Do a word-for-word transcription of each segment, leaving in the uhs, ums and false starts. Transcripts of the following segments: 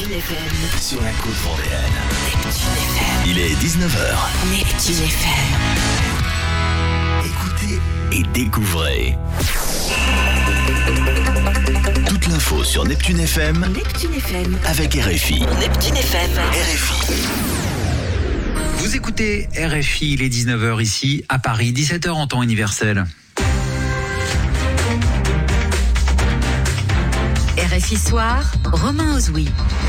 Neptune F M. Sur la côte vendéenne. Neptune F M. Il est dix-neuf heures. Neptune F M. Écoutez et découvrez. Toute l'info sur Neptune F M. Neptune F M. Avec R F I. Neptune F M. R F I. Vous écoutez R F I, il est dix-neuf heures ici, à Paris, dix-sept heures en temps universel. R F I Soir, Romain Ozoui.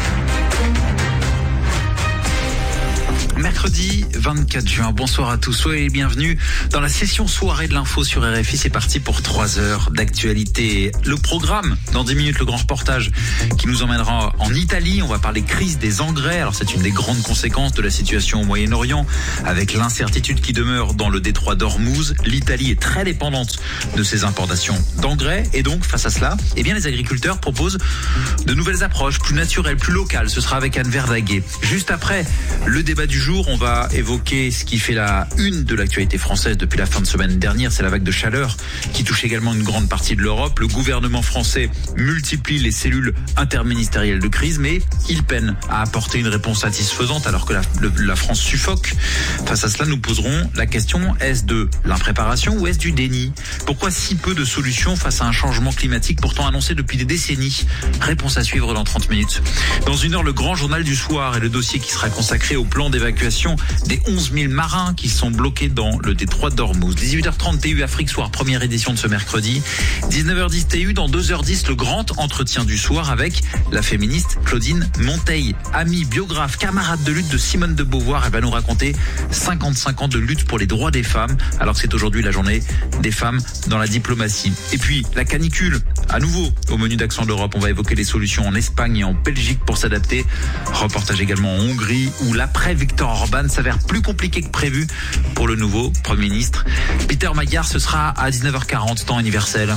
Mercredi vingt-quatre juin, bonsoir à tous, soyez les bienvenus dans la session soirée de l'info sur R F I. C'est parti pour trois heures d'actualité. Le programme, dans dix minutes, le grand reportage qui nous emmènera en Italie. On va parler crise des engrais. Alors c'est une des grandes conséquences de la situation au Moyen-Orient, avec l'incertitude qui demeure dans le détroit d'Ormuz. L'Italie est très dépendante de ses importations d'engrais et donc face à cela, eh bien les agriculteurs proposent de nouvelles approches plus naturelles, plus locales. Ce sera avec Anne Verdaguet. Juste après le débat du jour, on va évoquer ce qui fait la une de l'actualité française depuis la fin de semaine dernière, c'est la vague de chaleur qui touche également une grande partie de l'Europe. Le gouvernement français multiplie les cellules interministérielles de crise, mais il peine à apporter une réponse satisfaisante alors que la, le, la France suffoque. Face à cela, nous poserons la question, est-ce de l'impréparation ou est-ce du déni ? Pourquoi si peu de solutions face à un changement climatique pourtant annoncé depuis des décennies ? Réponse à suivre dans trente minutes. Dans une heure, le grand journal du soir et le dossier qui sera consacré au plan d'évacuation des onze mille marins qui sont bloqués dans le détroit d'Ormuz. dix-huit heures trente T U Afrique Soir, première édition de ce mercredi. dix-neuf heures dix T U, dans deux heures dix, le grand entretien du soir avec la féministe Claudine Monteil, amie, biographe, camarade de lutte de Simone de Beauvoir. Elle va nous raconter cinquante-cinq ans de lutte pour les droits des femmes, alors que c'est aujourd'hui la journée des femmes dans la diplomatie. Et puis, la canicule, à nouveau, au menu d'Accent d'Europe. On va évoquer les solutions en Espagne et en Belgique pour s'adapter. Reportage également en Hongrie, où l'après-Viktor Orban s'avère plus compliqué que prévu pour le nouveau Premier ministre. Peter Magyar, ce sera à dix-neuf heures quarante, temps universel.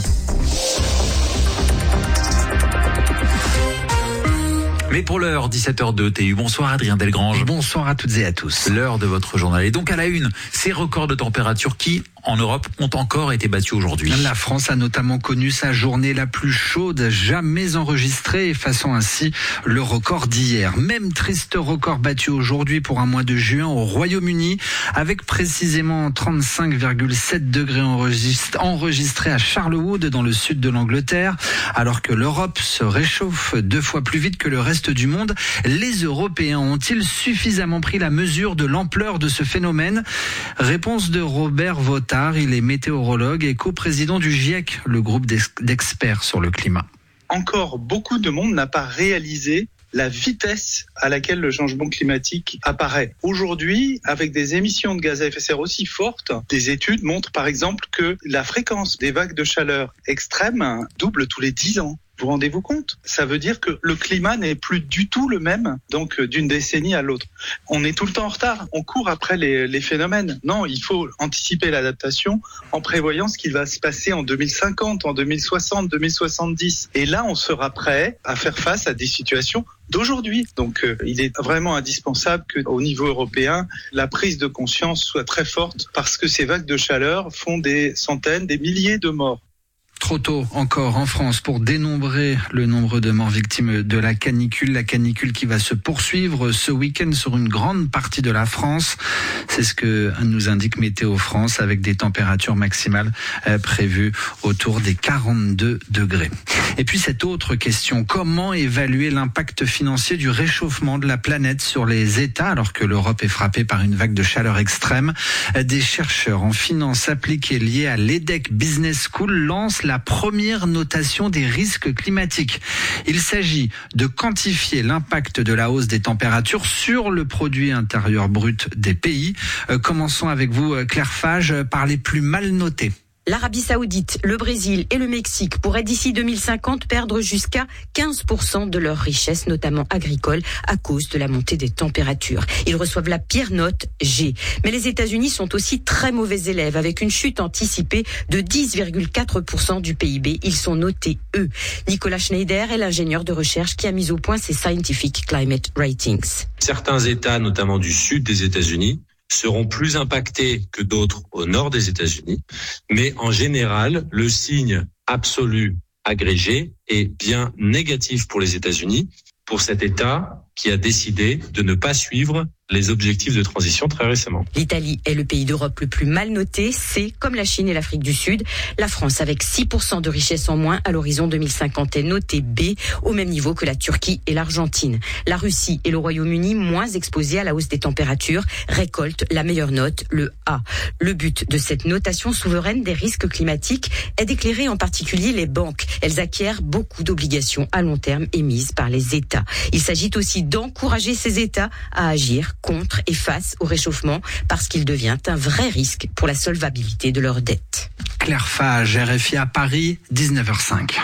Mais pour l'heure, dix-sept heures deux T U. Bonsoir Adrien Delgrange. Bonsoir à toutes et à tous. L'heure de votre journal. Et donc à la une, ces records de température qui, en Europe, ont encore été battus aujourd'hui. La France a notamment connu sa journée la plus chaude jamais enregistrée, effaçant ainsi le record d'hier. Même triste record battu aujourd'hui pour un mois de juin au Royaume-Uni, avec précisément trente-cinq virgule sept degrés enregistrés à Charlewood, dans le sud de l'Angleterre. Alors que l'Europe se réchauffe deux fois plus vite que le reste du monde, les Européens ont-ils suffisamment pris la mesure de l'ampleur de ce phénomène ? Réponse de Robert Votard. Il est météorologue et coprésident du GIEC, le groupe d'experts sur le climat. Encore beaucoup de monde n'a pas réalisé la vitesse à laquelle le changement climatique apparaît. Aujourd'hui, avec des émissions de gaz à effet de serre aussi fortes, des études montrent par exemple que la fréquence des vagues de chaleur extrêmes double tous les dix ans. Vous rendez-vous compte ? Ça veut dire que le climat n'est plus du tout le même, donc d'une décennie à l'autre. On est tout le temps en retard, on court après les, les phénomènes. Non, il faut anticiper l'adaptation en prévoyant ce qui va se passer en deux mille cinquante, en deux mille soixante, deux mille soixante-dix. Et là, on sera prêt à faire face à des situations d'aujourd'hui. Donc euh, il est vraiment indispensable qu'au niveau européen, la prise de conscience soit très forte parce que ces vagues de chaleur font des centaines, des milliers de morts. Trop tôt encore en France pour dénombrer le nombre de morts victimes de la canicule. La canicule qui va se poursuivre ce week-end sur une grande partie de la France. C'est ce que nous indique Météo France, avec des températures maximales prévues autour des quarante-deux degrés. Et puis cette autre question, comment évaluer l'impact financier du réchauffement de la planète sur les États alors que l'Europe est frappée par une vague de chaleur extrême ? Des chercheurs en finance appliquée liés à l'EDEC Business School lancent la première notation des risques climatiques. Il s'agit de quantifier l'impact de la hausse des températures sur le produit intérieur brut des pays. Euh, commençons avec vous, Claire Fage, par les plus mal notés. L'Arabie Saoudite, le Brésil et le Mexique pourraient d'ici deux mille cinquante perdre jusqu'à quinze pour cent de leur richesse, notamment agricole, à cause de la montée des températures. Ils reçoivent la pire note, G. Mais les États-Unis sont aussi très mauvais élèves, avec une chute anticipée de dix virgule quatre pour cent du P I B. Ils sont notés E. Nicolas Schneider est l'ingénieur de recherche qui a mis au point ces Scientific Climate Ratings. Certains États, notamment du sud des États-Unis, seront plus impactés que d'autres au nord des États-Unis. Mais en général, le signe absolu agrégé est bien négatif pour les États-Unis pour cet État qui a décidé de ne pas suivre les objectifs de transition très récemment. L'Italie est le pays d'Europe le plus mal noté. C'est, comme la Chine et l'Afrique du Sud, la France avec six pour cent de richesse en moins à l'horizon deux mille cinquante est notée B, au même niveau que la Turquie et l'Argentine. La Russie et le Royaume-Uni, moins exposés à la hausse des températures, récoltent la meilleure note, le A. Le but de cette notation souveraine des risques climatiques est d'éclairer en particulier les banques. Elles acquièrent beaucoup d'obligations à long terme émises par les États. Il s'agit aussi d'encourager ces États à agir contre et face au réchauffement parce qu'il devient un vrai risque pour la solvabilité de leurs dettes. Claire Fage, R F I à Paris, dix-neuf heures cinq.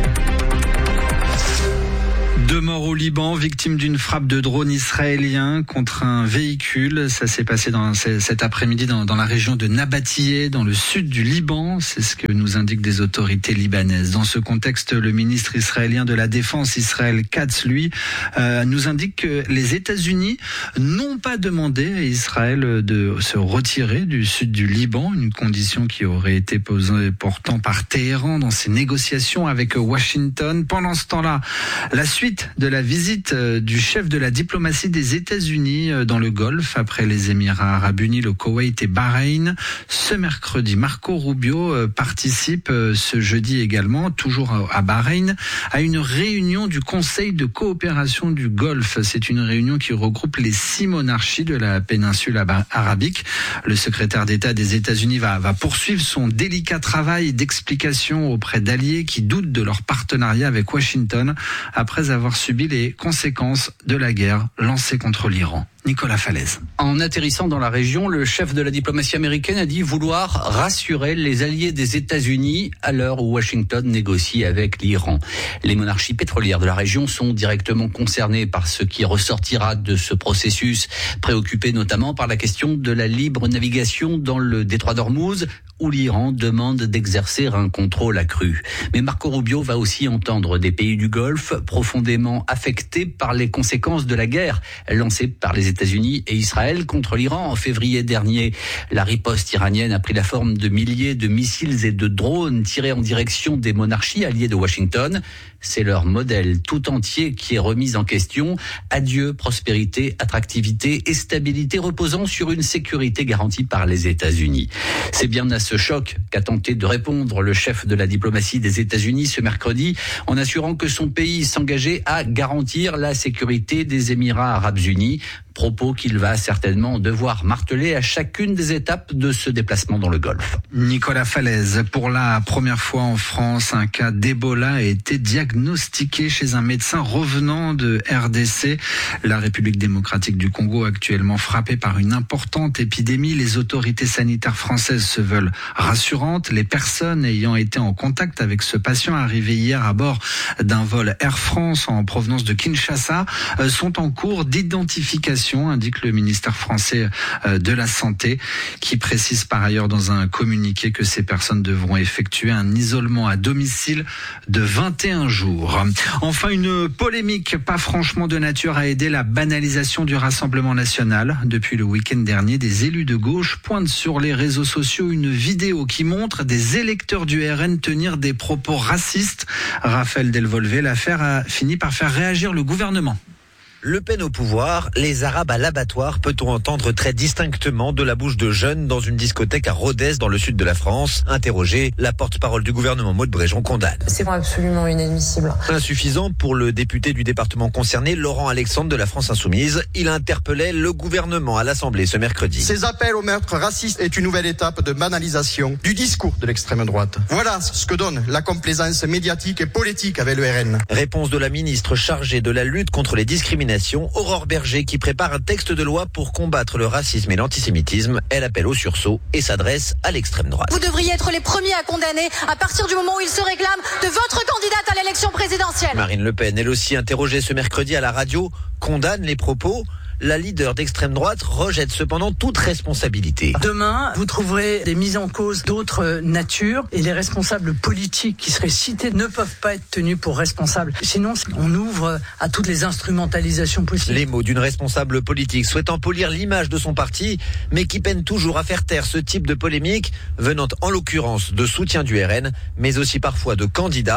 Deux morts au Liban, victimes d'une frappe de drone israélien contre un véhicule. Ça s'est passé dans, cet après-midi dans, dans la région de Nabatiyeh, dans le sud du Liban. C'est ce que nous indiquent des autorités libanaises. Dans ce contexte, le ministre israélien de la Défense, Israël Katz, lui, euh, nous indique que les États-Unis n'ont pas demandé à Israël de se retirer du sud du Liban, une condition qui aurait été posée pourtant par Téhéran dans ses négociations avec Washington. Pendant ce temps-là, la suite de la visite du chef de la diplomatie des États-Unis dans le Golfe, après les Émirats arabes unis, le Koweït et Bahreïn. Ce mercredi, Marco Rubio participe ce jeudi également, toujours à Bahreïn, à une réunion du Conseil de coopération du Golfe. C'est une réunion qui regroupe les six monarchies de la péninsule arabique. Le secrétaire d'État des États-Unis va, va poursuivre son délicat travail d'explication auprès d'alliés qui doutent de leur partenariat avec Washington après avoir subi les conséquences de la guerre lancée contre l'Iran. Nicolas Falaise. En atterrissant dans la région, le chef de la diplomatie américaine a dit vouloir rassurer les alliés des États-Unis à l'heure où Washington négocie avec l'Iran. Les monarchies pétrolières de la région sont directement concernées par ce qui ressortira de ce processus, préoccupées notamment par la question de la libre navigation dans le détroit d'Ormuz, où l'Iran demande d'exercer un contrôle accru. Mais Marco Rubio va aussi entendre des pays du Golfe profondément affectés par les conséquences de la guerre lancée par les États-Unis et Israël contre l'Iran en février dernier. La riposte iranienne a pris la forme de milliers de missiles et de drones tirés en direction des monarchies alliées de Washington. C'est leur modèle tout entier qui est remis en question. Adieu prospérité, attractivité et stabilité reposant sur une sécurité garantie par les États-Unis. C'est bien à ce choc qu'a tenté de répondre le chef de la diplomatie des États-Unis ce mercredi en assurant que son pays s'engageait à garantir la sécurité des Émirats arabes unis. Propos qu'il va certainement devoir marteler à chacune des étapes de ce déplacement dans le Golfe. Nicolas Falaise, pour la première fois en France, un cas d'Ebola a été diagnostiqué chez un médecin revenant de R D C. La République démocratique du Congo, actuellement frappée par une importante épidémie. Les autorités sanitaires françaises se veulent rassurantes. Les personnes ayant été en contact avec ce patient arrivé hier à bord d'un vol Air France en provenance de Kinshasa sont en cours d'identification, indique le ministère français de la Santé, qui précise par ailleurs dans un communiqué que ces personnes devront effectuer un isolement à domicile de vingt et un jours. Enfin, une polémique pas franchement de nature à aider la banalisation du Rassemblement national. Depuis le week-end dernier, des élus de gauche pointent sur les réseaux sociaux une vidéo qui montre des électeurs du R N tenir des propos racistes. Raphaël Delvolvé, l'affaire a fini par faire réagir le gouvernement. Le Pen au pouvoir, les Arabes à l'abattoir, peut-on entendre très distinctement de la bouche de jeunes dans une discothèque à Rodez dans le sud de la France. Interrogé, la porte-parole du gouvernement Maud Bréjon condamne. C'est absolument inadmissible. Insuffisant pour le député du département concerné, Laurent Alexandre de la France Insoumise. Il interpellait le gouvernement à l'Assemblée ce mercredi. Ces appels au meurtre raciste est une nouvelle étape de banalisation du discours de l'extrême droite. Voilà ce que donne la complaisance médiatique et politique avec le R N. Réponse de la ministre chargée de la lutte contre les discriminations, Aurore Berger, qui prépare un texte de loi pour combattre le racisme et l'antisémitisme. Elle appelle au sursaut et s'adresse à l'extrême droite. Vous devriez être les premiers à condamner à partir du moment où il se réclame de votre candidate à l'élection présidentielle. Marine Le Pen, elle aussi interrogée ce mercredi à la radio, condamne les propos. La leader d'extrême droite rejette cependant toute responsabilité. Demain, vous trouverez des mises en cause d'autres natures et les responsables politiques qui seraient cités ne peuvent pas être tenus pour responsables. Sinon, on ouvre à toutes les instrumentalisations possibles. Les mots d'une responsable politique souhaitant polir l'image de son parti, mais qui peine toujours à faire taire ce type de polémique, venant en l'occurrence de soutien du R N, mais aussi parfois de candidats,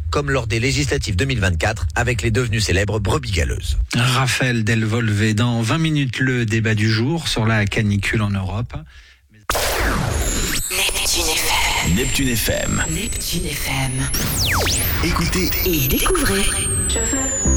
comme lors des législatives deux mille vingt-quatre avec les devenues célèbres brebis galeuses. Raphaël Delvolvé, dans vingt minutes, le débat du jour sur la canicule en Europe. Neptune F M. Neptune F M. Neptune F M. Écoutez et découvrez. Je veux